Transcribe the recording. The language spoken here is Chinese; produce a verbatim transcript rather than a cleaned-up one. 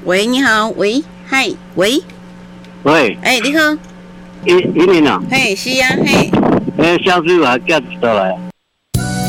喂，你好，喂，嗨，喂， 喂， 哎、欸，你好， 一一年啊， 嘿，是啊，嘿， 哎，小水还叫一倒来，